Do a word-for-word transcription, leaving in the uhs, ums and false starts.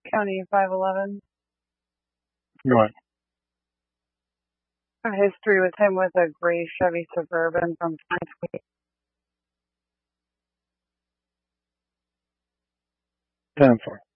County five eleven. Go ahead. A history with him with a gray Chevy Suburban from twenty twenty. ten four.